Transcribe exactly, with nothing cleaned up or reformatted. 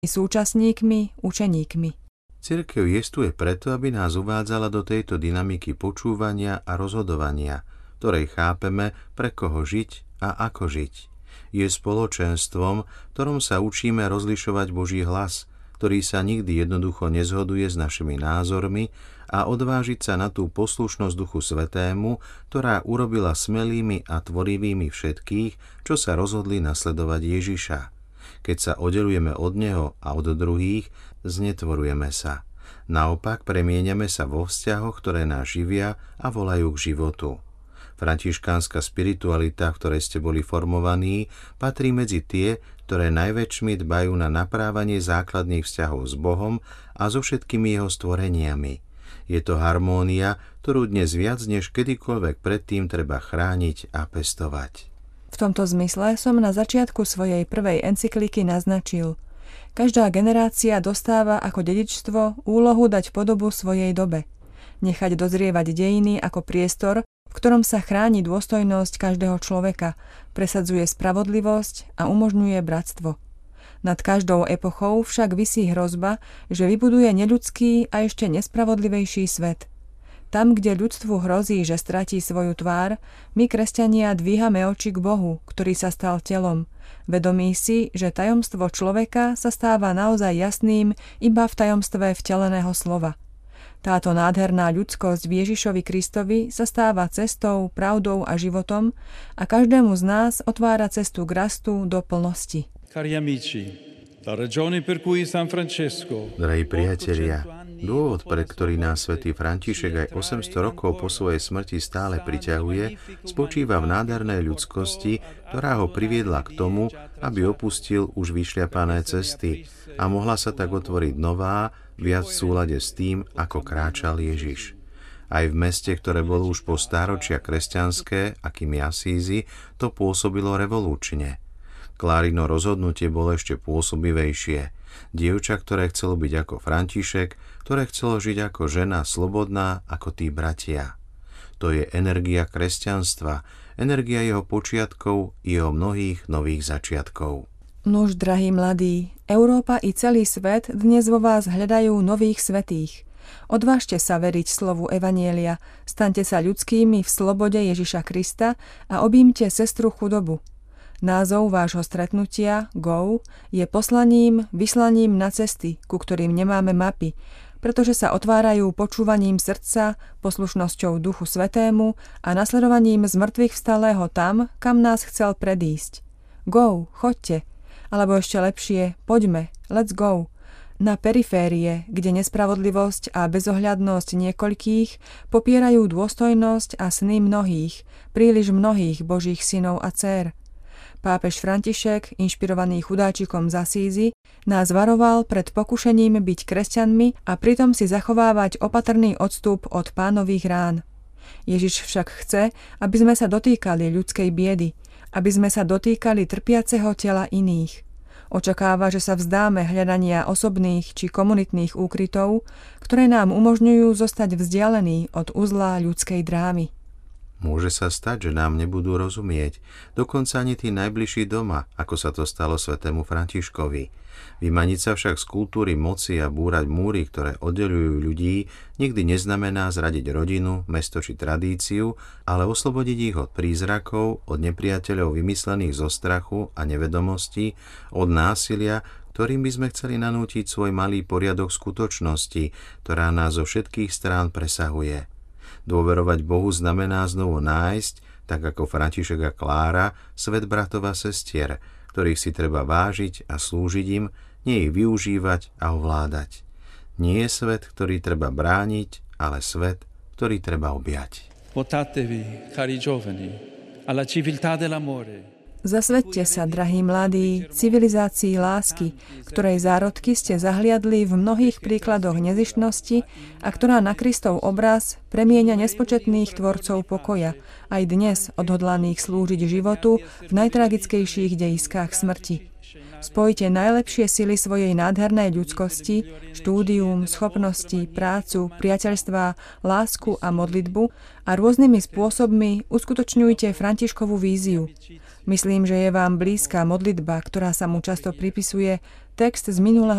súčasníkmi, učeníkmi. Cirkev jestuje preto, aby nás uvádzala do tejto dynamiky počúvania a rozhodovania, ktorej chápeme, pre koho žiť a ako žiť. Je spoločenstvom, v ktorom sa učíme rozlišovať Boží hlas, ktorý sa nikdy jednoducho nezhoduje s našimi názormi, a odvážiť sa na tú poslušnosť Duchu Svätému, ktorá urobila smelými a tvorivými všetkých, čo sa rozhodli nasledovať Ježiša. Keď sa oddelujeme od Neho a od druhých, znetvorujeme sa. Naopak premieňame sa vo vzťahoch, ktoré nás živia a volajú k životu. Františkánska spiritualita, v ktorej ste boli formovaní, patrí medzi tie, ktoré najväčšmi dbajú na naprávanie základných vzťahov s Bohom a so všetkými jeho stvoreniami. Je to harmónia, ktorú dnes viac než kedykoľvek predtým treba chrániť a pestovať. V tomto zmysle som na začiatku svojej prvej encykliky naznačil: každá generácia dostáva ako dedičstvo úlohu dať podobu svojej dobe, nechať dozrievať dejiny ako priestor, v ktorom sa chráni dôstojnosť každého človeka, presadzuje spravodlivosť a umožňuje bratstvo. Nad každou epochou však visí hrozba, že vybuduje neľudský a ešte nespravodlivejší svet. Tam, kde ľudstvu hrozí, že stratí svoju tvár, my, kresťania, dvíhame oči k Bohu, ktorý sa stal telom, vedomí si, že tajomstvo človeka sa stáva naozaj jasným iba v tajomstve vteleného slova. Táto nádherná ľudskosť v Ježišovi Kristovi sa stáva cestou, pravdou a životom a každému z nás otvára cestu k rastu do plnosti. Cari amici, la ragione per cui San Francesco, Drahí priatelia, dôvod, pre ktorý nás svätý František aj osemsto rokov po svojej smrti stále priťahuje, spočíva v nádhernej ľudskosti, ktorá ho priviedla k tomu, aby opustil už vyšľapané cesty a mohla sa tak otvoriť nová, viac v súlade s tým, ako kráčal Ježiš. Aj v meste, ktoré bolo už po stáročia kresťanské, akým je Asízi, to pôsobilo revolučne. Klárino rozhodnutie bolo ešte pôsobivejšie. Dievča, ktoré chcelo byť ako František, ktoré chcelo žiť ako žena slobodná, ako tí bratia. To je energia kresťanstva, energia jeho počiatkov i jeho mnohých nových začiatkov. Nuž, drahí mladí, Európa i celý svet dnes vo vás hľadajú nových svätých. Odvážte sa veriť slovu Evanjelia, staňte sa ľudskými v slobode Ježiša Krista a objímte sestru chudobu. Názov vášho stretnutia, Go, je poslaním, vyslaním na cesty, ku ktorým nemáme mapy, pretože sa otvárajú počúvaním srdca, poslušnosťou Duchu Svätému a nasledovaním zmrtvých vstalého tam, kam nás chcel predísť. Go, choďte, alebo ešte lepšie, poďme, let's go, na periférie, kde nespravodlivosť a bezohľadnosť niekoľkých popierajú dôstojnosť a sny mnohých, príliš mnohých Božích synov a dcér. Pápež František, inšpirovaný chudáčikom z Asízy, nás varoval pred pokušením byť kresťanmi a pritom si zachovávať opatrný odstup od Pánových rán. Ježiš však chce, aby sme sa dotýkali ľudskej biedy, aby sme sa dotýkali trpiaceho tela iných. Očakáva, že sa vzdáme hľadania osobných či komunitných úkrytov, ktoré nám umožňujú zostať vzdialení od uzla ľudskej drámy. Môže sa stať, že nám nebudú rozumieť, dokonca ani tí najbližší doma, ako sa to stalo svätému Františkovi. Vymaniť sa však z kultúry moci a búrať múry, ktoré oddeľujú ľudí, nikdy neznamená zradiť rodinu, mesto či tradíciu, ale oslobodiť ich od prízrakov, od nepriateľov vymyslených zo strachu a nevedomosti, od násilia, ktorým by sme chceli nanútiť svoj malý poriadok skutočnosti, ktorá nás zo všetkých strán presahuje. Dôverovať Bohu znamená znovu nájsť, tak ako František a Klára, svet bratov a sestier, ktorých si treba vážiť a slúžiť im, nie ich využívať a ovládať. Nie je svet, ktorý treba brániť, ale svet, ktorý treba objať. Votatevi, cari giovani, alla civiltà dell'amore. Zasvedte sa, drahí mladí, civilizácii lásky, ktorej zárodky ste zahliadli v mnohých príkladoch nezištnosti a ktorá na Kristov obraz premieňa nespočetných tvorcov pokoja, aj dnes odhodlaných slúžiť životu v najtragickejších dejiskách smrti. Spojite najlepšie sily svojej nádhernej ľudskosti, štúdium, schopnosti, prácu, priateľstvá, lásku a modlitbu a rôznymi spôsobmi uskutočňujte Františkovú víziu. Myslím, že je vám blízka modlitba, ktorá sa mu často pripisuje, text z minulého